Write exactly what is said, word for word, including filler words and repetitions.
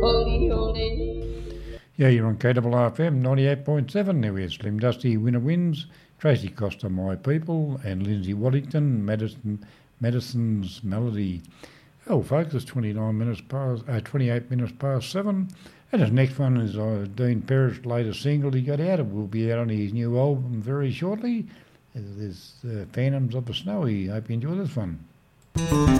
Yeah, you're on K R F M ninety-eight point seven. There we are. Slim Dusty, Winner Wins, Tracy Costa, My People, and Lindsay Waddington, Madison, Madison's Melody. Oh, folks, it's twenty-nine minutes past, uh, twenty-eight minutes past seven. And his next one is uh, Dean Parrish' latest single he got out. It will be out on his new album very shortly. There's uh, Phantoms of the Snowy. Hope you enjoy this one.